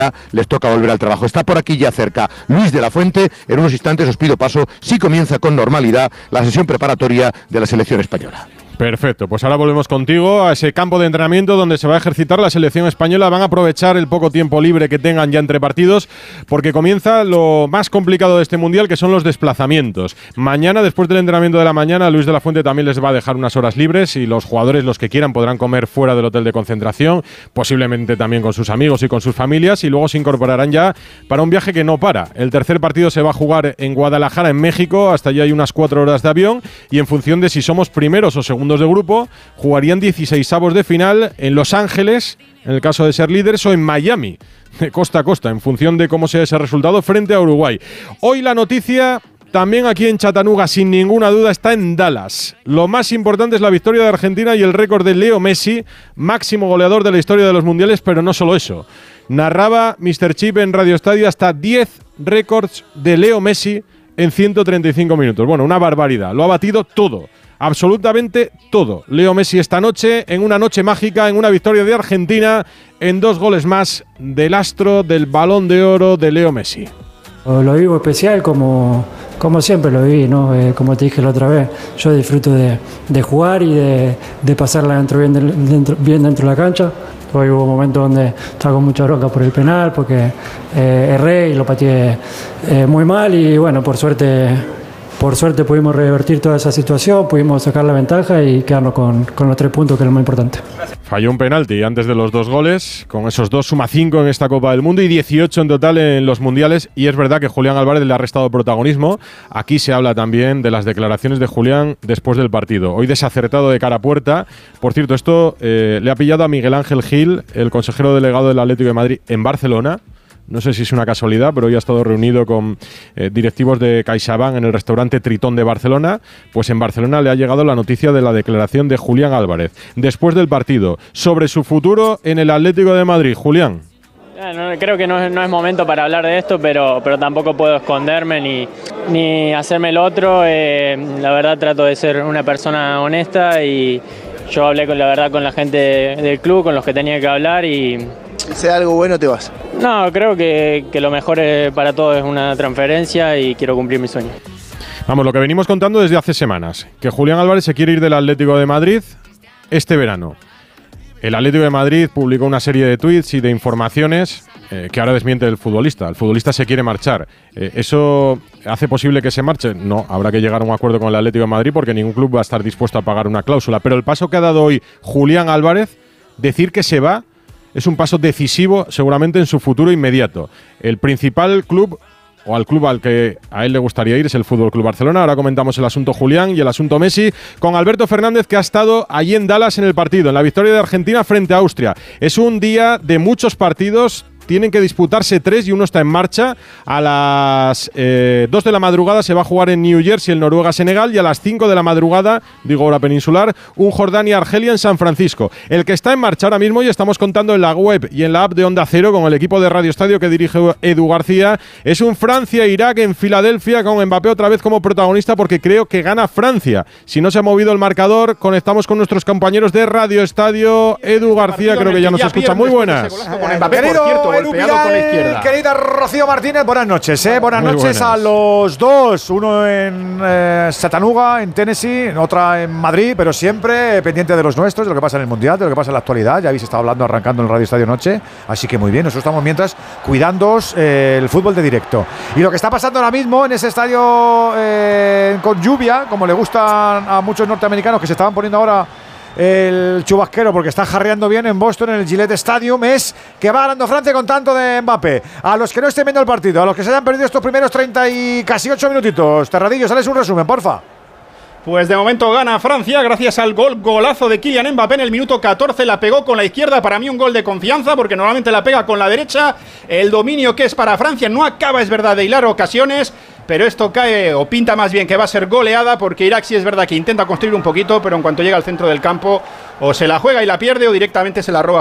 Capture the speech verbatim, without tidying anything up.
les toca volver al trabajo. Está por aquí ya cerca Luis de la Fuente. En unos instantes os pido paso si comienza con normalidad la sesión preparatoria de la selección española. Perfecto, pues ahora volvemos contigo a ese campo de entrenamiento donde se va a ejercitar la selección española. Van a aprovechar el poco tiempo libre que tengan ya entre partidos, porque comienza lo más complicado de este Mundial, que son los desplazamientos. Mañana, después del entrenamiento de la mañana, Luis de la Fuente también les va a dejar unas horas libres y los jugadores, los que quieran, podrán comer fuera del hotel de concentración, posiblemente también con sus amigos y con sus familias, y luego se incorporarán ya para un viaje que no para. El tercer partido se va a jugar en Guadalajara, en México. Hasta allí hay unas cuatro horas de avión, y en función de si somos primeros o segundos de grupo, jugarían dieciseisavos de final en Los Ángeles, en el caso de ser líderes, o en Miami, de costa a costa, en función de cómo sea ese resultado frente a Uruguay. Hoy la noticia, también aquí en Chattanooga, sin ninguna duda, está en Dallas. Lo más importante es la victoria de Argentina y el récord de Leo Messi, máximo goleador de la historia de los mundiales, pero no solo eso. Narraba míster Chip en Radio Estadio hasta diez récords de Leo Messi en ciento treinta y cinco minutos. Bueno, una barbaridad. Lo ha batido todo. Absolutamente todo. Leo Messi esta noche, en una noche mágica, en una victoria de Argentina, en dos goles más del astro del Balón de Oro de Leo Messi. Lo vivo especial como, como siempre lo viví, ¿no? Eh, como te dije la otra vez, yo disfruto de, de jugar y de, de pasarla dentro, bien, de, dentro, bien dentro de la cancha. Hoy hubo momentos donde estaba con mucha bronca por el penal, porque eh, erré y lo pateé eh, muy mal, y bueno, por suerte... Por suerte pudimos revertir toda esa situación, pudimos sacar la ventaja y quedarnos con, con los tres puntos, que es lo más importante. Falló un penalti antes de los dos goles, con esos dos suma cinco en esta Copa del Mundo y dieciocho en total en los mundiales, y es verdad que Julián Álvarez le ha restado protagonismo. Aquí se habla también de las declaraciones de Julián después del partido. Hoy desacertado de cara a puerta. Por cierto, esto eh, le ha pillado a Miguel Ángel Gil, el consejero delegado del Atlético de Madrid, en Barcelona. No sé si es una casualidad, pero hoy ha estado reunido con eh, directivos de CaixaBank en el restaurante Tritón de Barcelona. Pues en Barcelona le ha llegado la noticia de la declaración de Julián Álvarez después del partido sobre su futuro en el Atlético de Madrid. Julián. No, creo que no es, no es momento para hablar de esto, pero, pero tampoco puedo esconderme ni, ni hacerme el otro. Eh, la verdad trato de ser una persona honesta, y yo hablé con la verdad con la gente del club, con los que tenía que hablar, y... Si sea algo bueno, te vas. No, creo que, que lo mejor para todos es una transferencia, y quiero cumplir mi sueño. Vamos, lo que venimos contando desde hace semanas, que Julián Álvarez se quiere ir del Atlético de Madrid este verano. El Atlético de Madrid publicó una serie de tweets y de informaciones eh, que ahora desmiente el futbolista. El futbolista se quiere marchar. Eh, ¿Eso hace posible que se marche? No, habrá que llegar a un acuerdo con el Atlético de Madrid, porque ningún club va a estar dispuesto a pagar una cláusula. Pero el paso que ha dado hoy Julián Álvarez, decir que se va, es un paso decisivo seguramente en su futuro inmediato. El principal club, o al club al que a él le gustaría ir, es el Fútbol Club Barcelona. Ahora comentamos el asunto Julián y el asunto Messi con Alberto Fernández, que ha estado allí en Dallas en el partido, en la victoria de Argentina frente a Austria. Es un día de muchos partidos. Tienen que disputarse tres y uno está en marcha. A las eh, dos de la madrugada se va a jugar en New Jersey el Noruega-Senegal, y a las cinco de la madrugada, digo hora peninsular, un Jordania-Argelia en San Francisco. El que está en marcha ahora mismo, y estamos contando en la web y en la app de Onda Cero con el equipo de Radio Estadio que dirige Edu García, es un Francia-Irak en Filadelfia, con Mbappé otra vez como protagonista, porque creo que gana Francia. Si no se ha movido el marcador, conectamos con nuestros compañeros de Radio Estadio. Edu García, creo que ya nos escucha. Muy buenas. Edu Vidal, querida Rocío Martínez, buenas noches, ¿eh? Buenas Muy noches buenas. a los dos, uno en eh, Chattanooga, en Tennessee, otra en Madrid, pero siempre pendiente de los nuestros, de lo que pasa en el Mundial, de lo que pasa en la actualidad. Ya habéis estado hablando, arrancando en el Radio Estadio Noche, así que muy bien, nosotros estamos mientras cuidándoos eh, el fútbol de directo. Y lo que está pasando ahora mismo en ese estadio eh, con lluvia, como le gustan a muchos norteamericanos que se estaban poniendo ahora el chubasquero porque está jarreando bien en Boston, en el Gillette Stadium, es que va ganando Francia con tanto de Mbappé. A los que no estén viendo el partido, a los que se hayan perdido estos primeros treinta y casi ocho minutitos, Terradillo, sales un resumen, porfa. Pues de momento gana Francia gracias al gol golazo de Kylian Mbappé en el minuto catorce. La pegó con la izquierda, para mí un gol de confianza, porque normalmente la pega con la derecha. El dominio que es para Francia no acaba, es verdad, de hilar ocasiones, pero esto cae o pinta más bien que va a ser goleada, porque Irak sí es verdad que intenta construir un poquito, pero en cuanto llega al centro del campo o se la juega y la pierde, o directamente se la roba